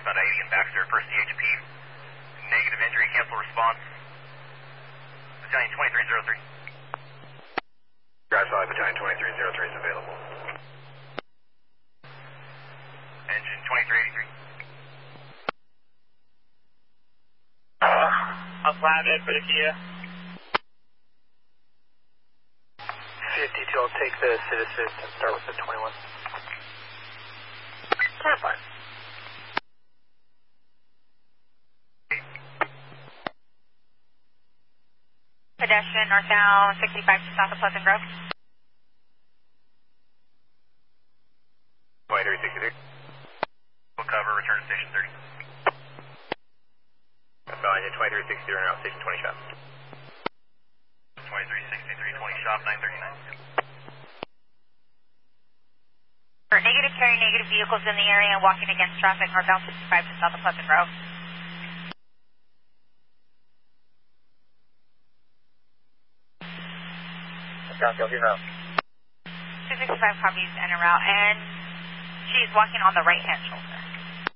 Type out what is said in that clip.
northbound 80 in Baxter per CHP. Negative injury, cancel response. Battalion 2303. Drive Valley, Battalion 2303 is available. Engine 2383. I'll flag it for the Kia. 52, I'll take the SID assist and start with the 21. Clarify. Pedestrian northbound 65 to south of Pleasant Grove. 2363. We'll cover, return to station 30. Battalion 2363 and out station 20 shop. 2363, 20 shop, 939. For negative carry, negative vehicles in the area and walking against traffic northbound 65 to south of Pleasant Grove. Copy, here now. 265 copies en route, and she's walking on the right-hand shoulder.